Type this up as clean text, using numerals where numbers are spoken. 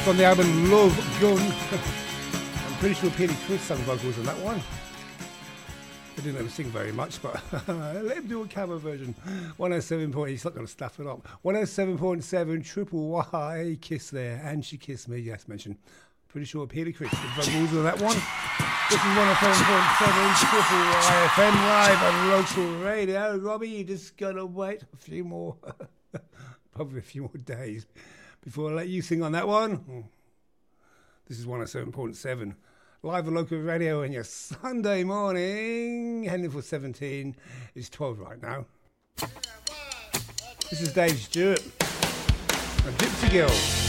From the album Love Gun. I'm pretty sure Peely Chris sang vocals on that one. I didn't let him sing very much, but let him do a cover version. 107. He's not going to stuff it up. 107.7 Triple Y Kiss there. And She Kissed Me, yes, mentioned. Pretty sure Peely Chris did vocals on that one. This is 107.7 Triple Y FM live on local radio. Robbie, you just got to wait a few more, probably a few more days before I let you sing on that one. This is 107.7 live on local radio on your Sunday morning. Heading for 17. It's 12 right now. This is Dave Stewart, a Gypsy Girl.